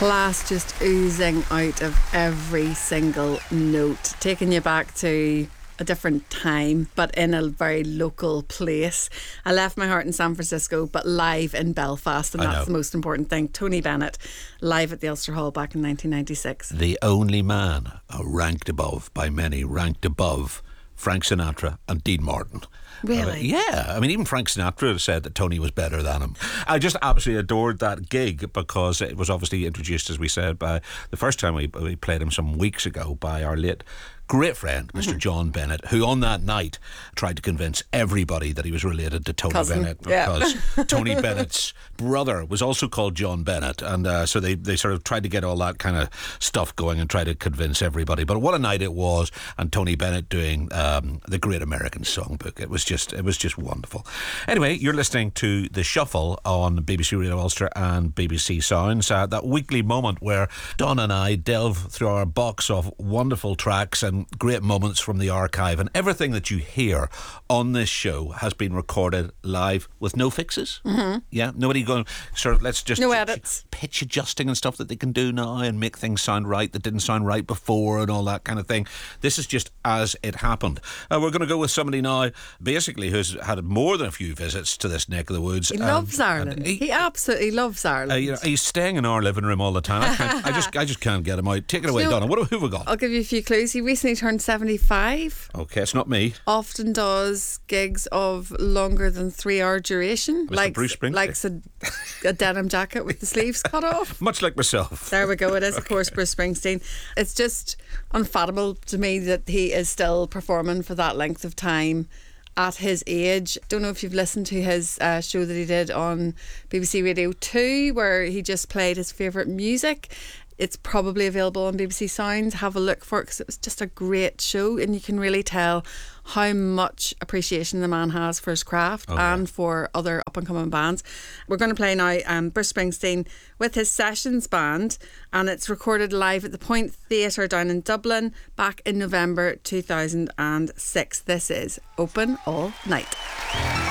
Class just oozing out of every single note, taking you back to a different time, but in a very local place. I left my heart in San Francisco, but live in Belfast, and that's the most important thing. Tony Bennett, live at the Ulster Hall back in 1996. The only man ranked above, by many, ranked above Frank Sinatra and Dean Martin. Really? Yeah. I mean, even Frank Sinatra said that Tony was better than him. I just absolutely adored that gig because it was obviously introduced, as we said, by the first time we played him some weeks ago by our late great friend, Mr. John Bennett, who on that night tried to convince everybody that he was related to Tony Bennett because Tony Bennett's brother was also called John Bennett, and so they sort of tried to get all that kind of stuff going and try to convince everybody. But what a night it was, and Tony Bennett doing the Great American Songbook. It was just wonderful. Anyway, you're listening to The Shuffle on BBC Radio Ulster and BBC Sounds, that weekly moment where Don and I delve through our box of wonderful tracks and great moments from the archive, and everything that you hear on this show has been recorded live with no fixes. Yeah, nobody going sort of let's just no edits, pitch adjusting and stuff that they can do now and make things sound right that didn't sound right before and all that kind of thing. This is just as it happened. We're going to go with somebody now basically who's had more than a few visits to this neck of the woods. He loves Ireland. He absolutely loves Ireland. He's staying in our living room all the time. I just can't get him out. Take it away, Donna. Who have we got? I'll give you a few clues. He recently turned 75. Okay, it's not me. Often does gigs of longer than 3 hour duration. Mr. Bruce Springsteen. Likes a denim jacket with the sleeves cut off. Much like myself. There we go. It is, of course, Bruce Springsteen. It's just unfathomable to me that he is still performing for that length of time at his age. Don't know if you've listened to his show that he did on BBC Radio 2 where he just played his favourite music. It's probably available on BBC Sounds. Have a look for it because it was just a great show, and you can really tell how much appreciation the man has for his craft and for other up-and-coming bands. We're going to play now Bruce Springsteen with his Sessions band, and it's recorded live at the Point Theatre down in Dublin back in November 2006. This is Open All Night.